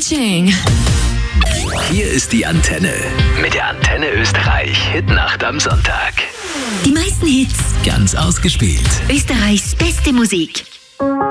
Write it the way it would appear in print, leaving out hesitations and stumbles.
Batsching. Hier ist die Antenne. Mit der Antenne Österreich Hitnacht am Sonntag. Die meisten Hits. Ganz ausgespielt. Österreichs beste Musik.